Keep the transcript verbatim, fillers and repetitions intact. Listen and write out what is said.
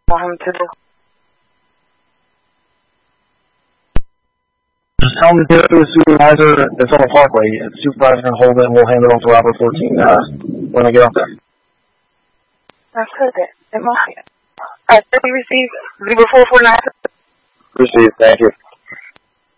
want him to do? Just tell him to get it to the supervisor that's on the parkway. The supervisor's going to hold it, and we'll hand it off to Robert fourteen uh, when I get up there. That's good. It must be. All right, we received zero four four nine. Received. Thank you.